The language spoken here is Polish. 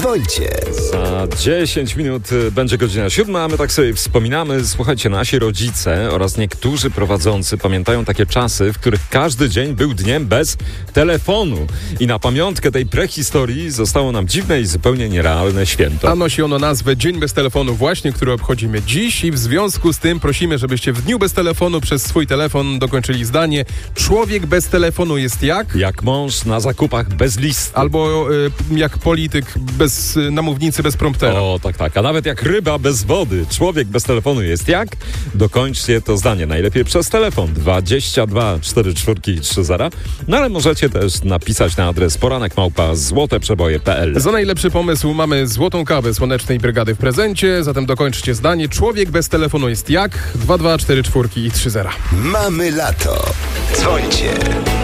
Dzwońcie. Za 10 minut będzie godzina 7, a my tak sobie wspominamy. Słuchajcie, nasi rodzice oraz niektórzy prowadzący pamiętają takie czasy, w których każdy dzień był dniem bez telefonu. I na pamiątkę tej prehistorii zostało nam dziwne i zupełnie nierealne święto. A nosi ono nazwę Dzień bez telefonu właśnie, który obchodzimy dziś i w związku z tym prosimy, żebyście w dniu bez telefonu przez swój telefon dokończyli zdanie: człowiek bez telefonu jest jak? Jak mąż na zakupach bez listy. Albo jak polityk bez namównicy, bez promptera. O, tak. A nawet jak ryba bez wody. Człowiek bez telefonu jest jak? Dokończcie to zdanie. Najlepiej przez telefon 22 44 30. No ale możecie też napisać na adres poranek@złoteprzeboje.pl. Za najlepszy pomysł mamy złotą kawę Słonecznej Brygady w prezencie, zatem dokończcie zdanie: człowiek bez telefonu jest jak? 22 44 30. Mamy lato. Dzwońcie.